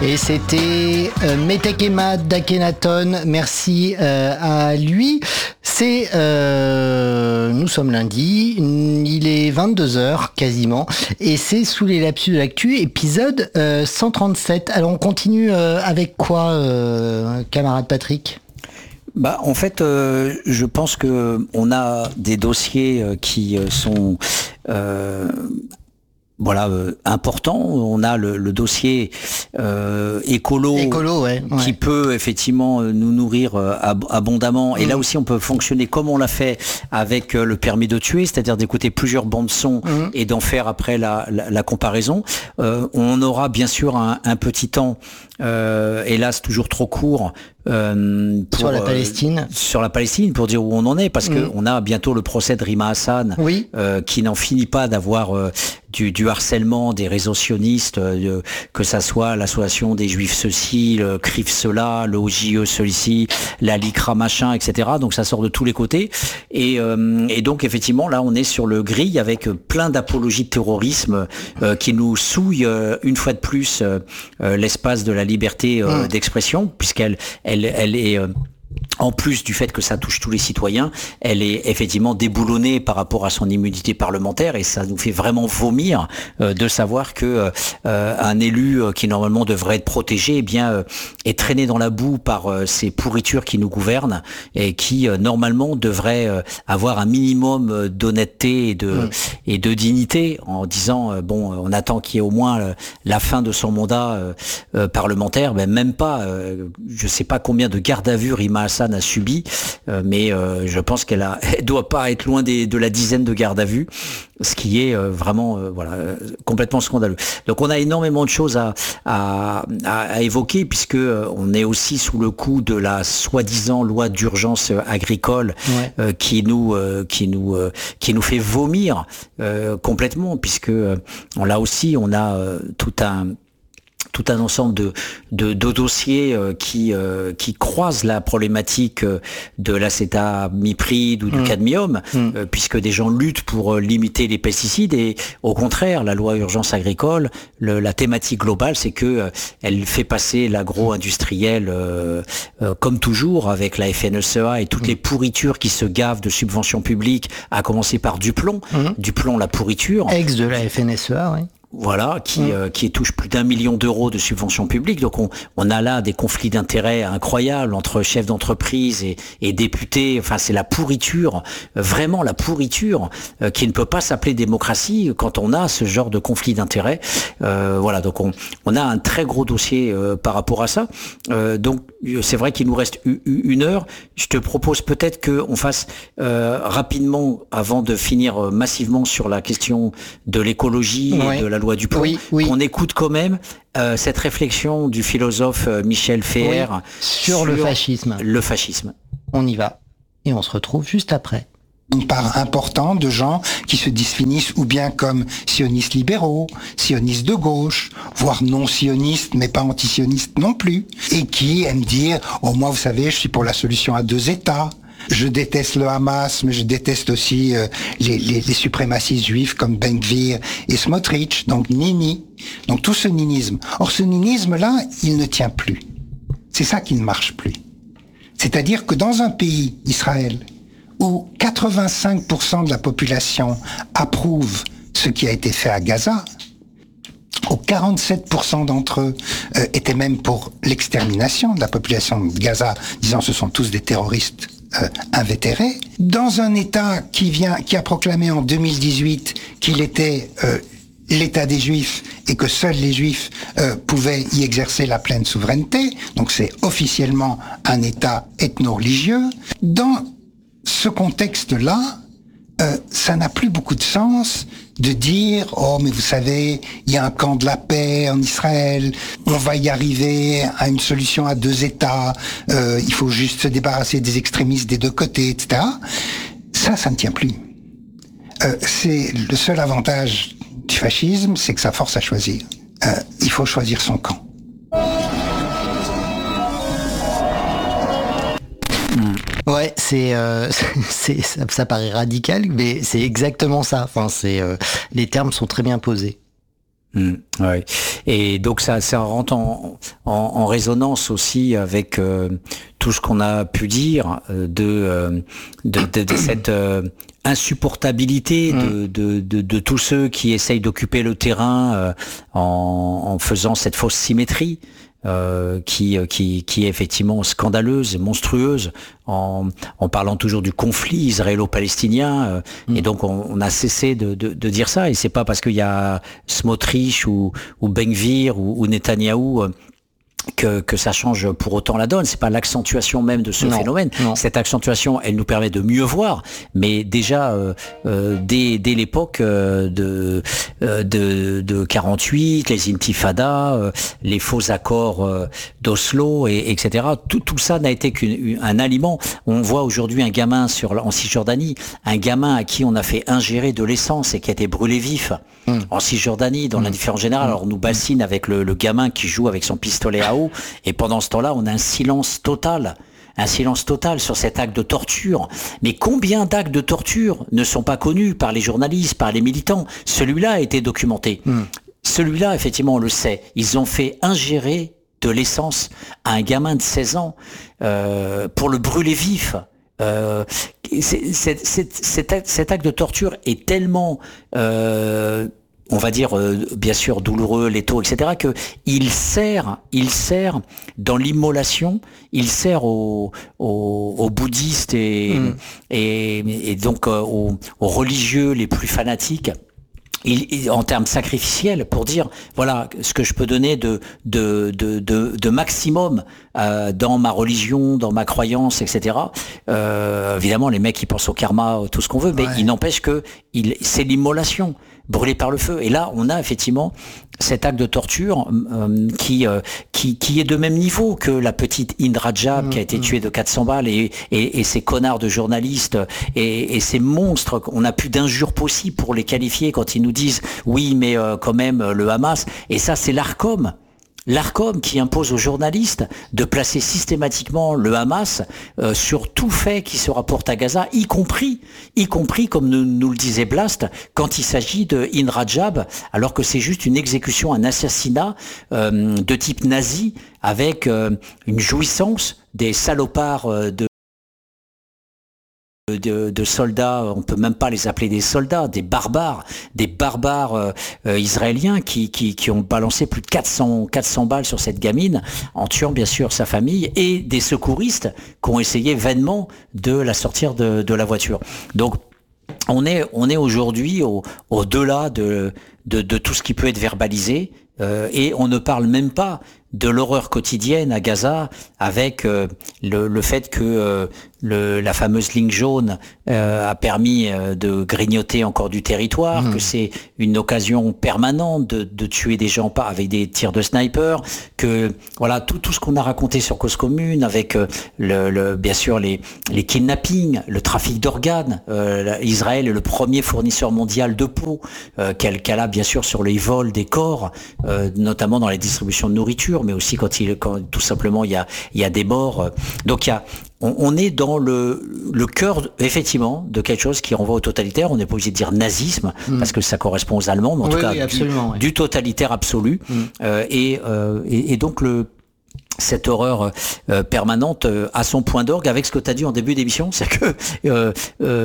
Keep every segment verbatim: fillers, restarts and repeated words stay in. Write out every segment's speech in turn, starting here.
Et c'était euh, Metekema d'Akhenaton. Merci euh, à lui. C'est, euh, nous sommes lundi, il est vingt-deux heures quasiment, et c'est Sous les lapsus de l'actu, épisode euh, cent trente-sept. Alors on continue euh, avec quoi, euh, camarade Patrick ? Bah, en fait, euh, je pense que on a des dossiers euh, qui euh, sont euh, voilà euh, importants. On a le, le dossier euh, écolo, écolo ouais, qui ouais. peut effectivement nous nourrir euh, ab- abondamment. Et mmh. là aussi, on peut fonctionner comme on l'a fait avec euh, le permis de tuer, c'est-à-dire d'écouter plusieurs bandes son mmh. et d'en faire après la, la, la comparaison. Euh, on aura bien sûr un, un petit temps. Euh, hélas toujours trop court euh, pour, sur la Palestine euh, sur la Palestine pour dire où on en est parce mmh. que on a bientôt le procès de Rima Hassan oui. euh, qui n'en finit pas d'avoir euh, du, du harcèlement des réseaux sionistes, euh, que ça soit l'association des Juifs ceci, le C R I F cela, le O J E ceci, la LICRA machin, et cetera. Donc ça sort de tous les côtés et, euh, et donc effectivement là on est sur le grill avec plein d'apologies de terrorisme euh, qui nous souillent euh, une fois de plus euh, euh, l'espace de la liberté euh, mmh. d'expression, puisqu'elle elle, elle est euh, en plus du fait que ça touche tous les citoyens, elle est effectivement déboulonnée par rapport à son immunité parlementaire et ça nous fait vraiment vomir euh, de savoir que euh, un élu euh, qui normalement devrait être protégé, eh bien euh, est traîné dans la boue par euh, ces pourritures qui nous gouvernent et qui euh, normalement devrait euh, avoir un minimum d'honnêteté et de mmh. et de dignité en disant euh, bon on attend qu'il y ait au moins euh, la fin de son mandat euh, euh, parlementaire, ben même pas euh, je sais pas combien de garde à vue Rima Hassan a subi, euh, mais euh, je pense qu'elle a, elle doit pas être loin des, de la dizaine de gardes à vue, ce qui est euh, vraiment euh, voilà euh, complètement scandaleux. Donc on a énormément de choses à à, à, à évoquer puisque euh, on est aussi sous le coup de la soi-disant loi d'urgence agricole ouais. euh, qui nous euh, qui nous euh, qui nous fait vomir euh, complètement puisque euh, on là aussi on a euh, tout un tout un ensemble de, de, de dossiers euh, qui, euh, qui croisent la problématique euh, de l'acétamipride ou du mmh. cadmium, mmh. euh, puisque des gens luttent pour euh, limiter les pesticides et au contraire, la loi urgence agricole, le, la thématique globale, c'est que euh, elle fait passer l'agro-industriel euh, euh, comme toujours avec la F N S E A et toutes mmh. les pourritures qui se gavent de subventions publiques, à commencer par Duplon, mmh. Duplon la pourriture. Ex de la F N S E A, oui. Voilà, qui, mmh. euh, qui touche plus d'un million d'euros de subventions publiques. Donc on, on a là des conflits d'intérêts incroyables entre chefs d'entreprise et, et députés. Enfin, c'est la pourriture, euh, vraiment la pourriture, euh, qui ne peut pas s'appeler démocratie quand on a ce genre de conflit d'intérêts. Euh, voilà, donc on, on a un très gros dossier euh, par rapport à ça. Euh, donc c'est vrai qu'il nous reste une heure. Je te propose peut-être qu'on fasse euh, rapidement, avant de finir massivement sur la question de l'écologie ouais. et de la loi du plomb, oui, oui. qu'on écoute quand même euh, cette réflexion du philosophe euh, Michel Feher oui, sur, sur le fascisme. Le fascisme. On y va et on se retrouve juste après. Une part importante de gens qui se définissent ou bien comme sionistes libéraux, sionistes de gauche, voire non sionistes, mais pas antisionistes non plus, et qui aiment dire « Oh, moi, vous savez, je suis pour la solution à deux États ». Je déteste le Hamas, mais je déteste aussi euh, les, les, les suprémacistes juifs comme Ben Gvir et Smotrich, donc Nini. Donc tout ce ninisme. Or ce ninisme-là, il ne tient plus. C'est ça qui ne marche plus. C'est-à-dire que dans un pays, Israël, où quatre-vingt-cinq pour cent de la population approuve ce qui a été fait à Gaza, où quarante-sept pour cent d'entre eux euh, étaient même pour l'extermination de la population de Gaza, disant ce sont tous des terroristes Euh, invétéré, dans un État qui vient, qui a proclamé en deux mille dix-huit qu'il était euh, l'État des Juifs et que seuls les Juifs euh, pouvaient y exercer la pleine souveraineté, donc c'est officiellement un État ethno-religieux. Dans ce contexte-là, euh, ça n'a plus beaucoup de sens de dire « Oh, mais vous savez, il y a un camp de la paix en Israël, on va y arriver à une solution à deux États, euh, il faut juste se débarrasser des extrémistes des deux côtés, et cetera » Ça, ça ne tient plus. Euh, c'est le seul avantage du fascisme, c'est que ça force à choisir. Euh, il faut choisir son camp. Ouais, c'est, euh, c'est ça, ça paraît radical, mais c'est exactement ça. Enfin, c'est euh, les termes sont très bien posés. Mmh, ouais. Et donc ça, ça rentre en, en, en résonance aussi avec euh, tout ce qu'on a pu dire euh, de, euh, de, de, de cette euh, insupportabilité de, de, de, de tous ceux qui essayent d'occuper le terrain euh, en, en faisant cette fausse symétrie. Euh, qui, qui, qui est effectivement scandaleuse et monstrueuse en, en parlant toujours du conflit israélo-palestinien. Euh, mmh. Et donc on, on a cessé de, de, de dire ça. Et c'est pas parce qu'il y a Smotrich ou, ou Ben-Gvir ou, ou Netanyahou euh, que, que ça change pour autant la donne. C'est pas l'accentuation même de ce non, phénomène. Non. Cette accentuation, elle nous permet de mieux voir. Mais déjà, euh, euh, dès, dès l'époque euh, de, euh, de, de quarante-huit, les intifadas, euh, les faux accords euh, d'Oslo, et, etc. Tout, tout ça n'a été qu'un aliment. On voit aujourd'hui un gamin sur, en Cisjordanie, un gamin à qui on a fait ingérer de l'essence et qui a été brûlé vif. Mmh. En Cisjordanie, dans mmh. l'indifférence générale, alors on nous bassine avec le, le gamin qui joue avec son pistolet à eau, et pendant ce temps-là, on a un silence total, un silence total sur cet acte de torture. Mais combien d'actes de torture ne sont pas connus par les journalistes, par les militants? Celui-là a été documenté. Mmh. Celui-là, effectivement, on le sait. Ils ont fait ingérer de l'essence à un gamin de seize ans euh, pour le brûler vif. Euh, c'est, c'est, c'est, cet, acte, cet acte de torture est tellement, euh, on va dire, euh, bien sûr douloureux, létaux, et cetera, que il sert, il sert dans l'immolation, il sert aux, aux, aux bouddhistes et, mmh. et, et donc euh, aux, aux religieux les plus fanatiques. Il, en termes sacrificiels, pour dire voilà ce que je peux donner de de de de, de maximum euh, dans ma religion, dans ma croyance, et cetera. Euh, évidemment, les mecs ils pensent au karma, tout ce qu'on veut, mais ouais. il n'empêche que il, c'est l'immolation, brûlée par le feu. Et là, on a effectivement cet acte de torture euh, qui euh, qui qui est de même niveau que la petite Hind Rajab mmh, qui a été mmh. tuée de quatre cents balles et, et et ces connards de journalistes et, et ces monstres. On n'a plus d'injures possibles pour les qualifier quand ils nous disent oui mais euh, quand même le Hamas. Et ça c'est l'Arcom. L'Arcom qui impose aux journalistes de placer systématiquement le Hamas euh, sur tout fait qui se rapporte à Gaza, y compris, y compris comme nous, nous le disait Blast, quand il s'agit de Hind Rajab, alors que c'est juste une exécution, un assassinat euh, de type nazi avec euh, une jouissance des salopards euh, de De, de soldats, on peut même pas les appeler des soldats, des barbares, des barbares euh, euh, israéliens qui, qui qui ont balancé plus de quatre cents, quatre cents balles sur cette gamine, en tuant bien sûr sa famille, et des secouristes qui ont essayé vainement de la sortir de, de la voiture. Donc on est on est aujourd'hui au, au-delà de, de de tout ce qui peut être verbalisé, euh, et on ne parle même pas de l'horreur quotidienne à Gaza, avec euh, le, le fait que euh, le, la fameuse ligne jaune euh, a permis euh, de grignoter encore du territoire, mmh. que c'est une occasion permanente de, de tuer des gens pas avec des tirs de sniper, que voilà tout, tout ce qu'on a raconté sur Cause Commune, avec euh, le, le, bien sûr les, les kidnappings, le trafic d'organes. Euh, Israël est le premier fournisseur mondial de peau, euh, qu'elle, qu'elle a bien sûr sur les vols des corps, euh, notamment dans les distributions de nourriture, mais aussi quand il, quand tout simplement il y a, il y a des morts. Donc il y a, on, on est dans le, le cœur effectivement de quelque chose qui renvoie au totalitaire. On n'est pas obligé de dire nazisme mmh. parce que ça correspond aux Allemands, mais en oui, tout cas oui, du, oui. du totalitaire absolu. Mmh. Euh, et, euh, et, et donc le cette horreur euh, permanente euh, à son point d'orgue avec ce que tu as dit en début d'émission, c'est que euh,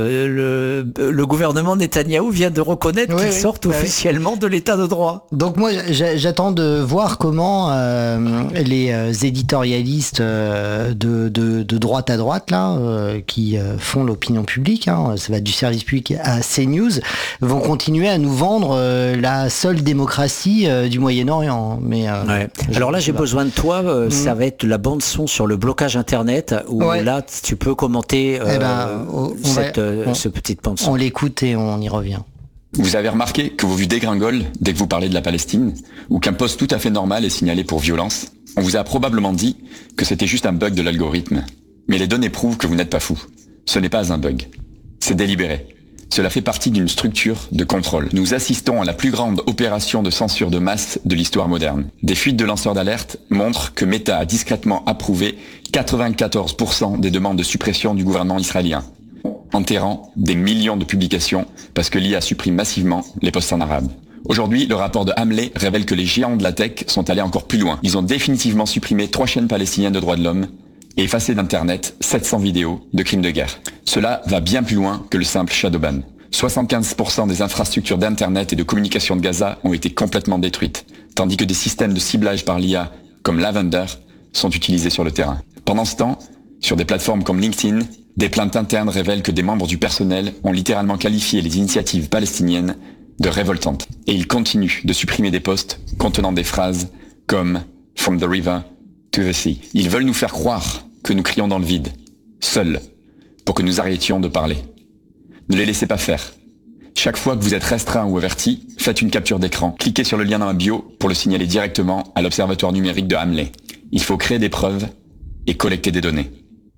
euh, le, le gouvernement Netanyahou vient de reconnaître oui, qu'il oui, sorte oui. officiellement de l'état de droit. Donc moi j'attends de voir comment euh, les euh, éditorialistes euh, de, de, de droite à droite là euh, qui euh, font l'opinion publique, hein, ça va du service public à CNews, vont continuer à nous vendre euh, la seule démocratie euh, du Moyen-Orient. Mais euh, ouais. Alors là j'ai pas. besoin de toi. Euh, Ça va être la bande son sur le blocage internet où ouais. là tu peux commenter euh, eh ben, on cette, va, on, ce petit bande son. On l'écoute et on y revient. Vous avez remarqué que vos vues dégringolent dès que vous parlez de la Palestine, ou qu'un post tout à fait normal est signalé pour violence? On vous a probablement dit que c'était juste un bug de l'algorithme. Mais les données prouvent que vous n'êtes pas fou. Ce n'est pas un bug. C'est délibéré. Cela fait partie d'une structure de contrôle. Nous assistons à la plus grande opération de censure de masse de l'histoire moderne. Des fuites de lanceurs d'alerte montrent que Meta a discrètement approuvé quatre-vingt-quatorze pour cent des demandes de suppression du gouvernement israélien, enterrant des millions de publications parce que l'I A supprime massivement les posts en arabe. Aujourd'hui, le rapport de Hamlet révèle que les géants de la tech sont allés encore plus loin. Ils ont définitivement supprimé trois chaînes palestiniennes de droits de l'homme et effacé d'Internet sept cents vidéos de crimes de guerre. Cela va bien plus loin que le simple shadowban. soixante-quinze pour cent des infrastructures d'Internet et de communication de Gaza ont été complètement détruites, tandis que des systèmes de ciblage par l'I A comme Lavender sont utilisés sur le terrain. Pendant ce temps, sur des plateformes comme LinkedIn, des plaintes internes révèlent que des membres du personnel ont littéralement qualifié les initiatives palestiniennes de révoltantes. Et ils continuent de supprimer des posts contenant des phrases comme « From the river to the sea ». Ils veulent nous faire croire que nous crions dans le vide, seuls, pour que nous arrêtions de parler. Ne les laissez pas faire. Chaque fois que vous êtes restreint ou averti, faites une capture d'écran. Cliquez sur le lien dans ma bio pour le signaler directement à l'Observatoire numérique de Hamlet. Il faut créer des preuves et collecter des données.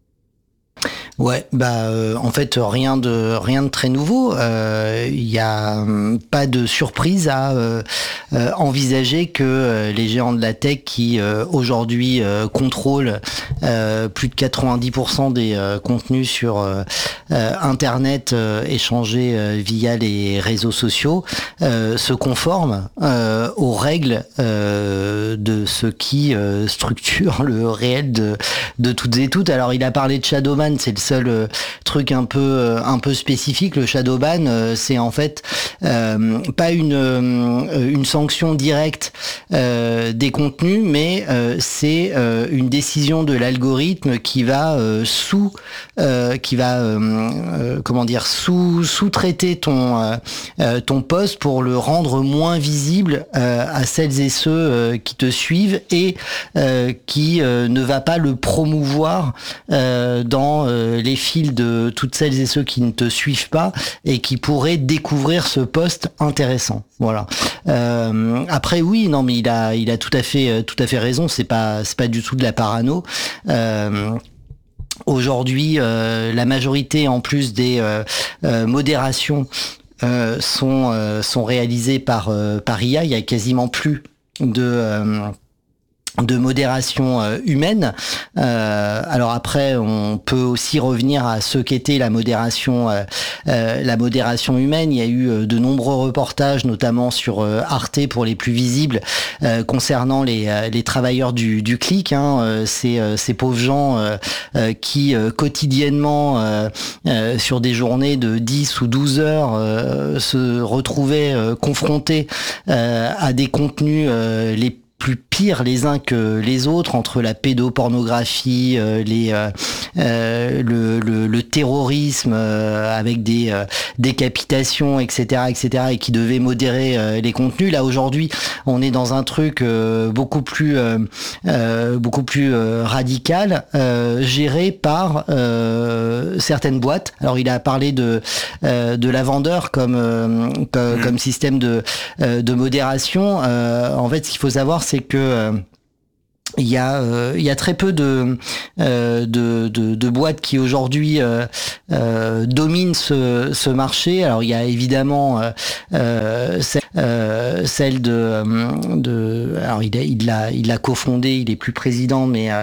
Ouais, bah euh, en fait rien de rien de très nouveau. Il euh, y a euh, pas de surprise à euh, euh, envisager que euh, les géants de la tech qui euh, aujourd'hui euh, contrôlent euh, plus de quatre-vingt-dix pour cent des euh, contenus sur euh, euh, Internet euh, échangés euh, via les réseaux sociaux euh, se conforment euh, aux règles euh, de ce qui euh, structure le réel de de toutes et toutes. Alors il a parlé de shadowban, c'est le seul euh, truc un peu euh, un peu spécifique. Le shadowban, euh, c'est en fait euh, pas une euh, une sanction directe euh, des contenus, mais euh, c'est euh, une décision de l'algorithme qui va euh, sous euh, qui va euh, euh, comment dire sous sous-traiter ton euh, euh, ton post pour le rendre moins visible euh, à celles et ceux euh, qui te suivent et euh, qui euh, ne va pas le promouvoir euh, dans euh, les fils de toutes celles et ceux qui ne te suivent pas et qui pourraient découvrir ce post intéressant. Voilà. Euh, après oui, non mais il a il a tout à fait tout à fait raison. C'est pas c'est pas du tout de la parano. Euh, Aujourd'hui, euh, la majorité en plus des euh, euh, modérations euh, sont euh, sont réalisées par euh, par I A. Il y a quasiment plus de euh, de modération euh, humaine. Euh, alors après, on peut aussi revenir à ce qu'était la modération, euh, euh, la modération humaine. Il y a eu euh, de nombreux reportages, notamment sur euh, Arte pour les plus visibles, euh, concernant les, euh, les travailleurs du, du clic. Hein, euh, ces, euh, ces pauvres gens euh, euh, qui euh, quotidiennement, euh, euh, sur des journées de dix ou douze heures, euh, se retrouvaient euh, confrontés euh, à des contenus euh, les plus pires les uns que les autres, entre la pédopornographie, euh, les euh, euh, le, le, le terrorisme euh, avec des euh, décapitations, et cetera, et cetera, et qui devaient modérer euh, les contenus. Là aujourd'hui, on est dans un truc euh, beaucoup plus euh, euh, beaucoup plus euh, radical, euh, géré par euh, certaines boîtes. Alors il a parlé de euh, de Lavender comme euh, comme, mmh. comme système de euh, de modération. Euh, en fait, ce qu'il faut savoir, c'est que euh, il y a euh, il y a très peu de euh, de, de, de boîtes qui aujourd'hui euh, euh, dominent ce, ce marché. Alors il y a évidemment euh, euh, celle, euh, celle de de alors il a, il l'a il l'a cofondé, il est plus président, mais euh,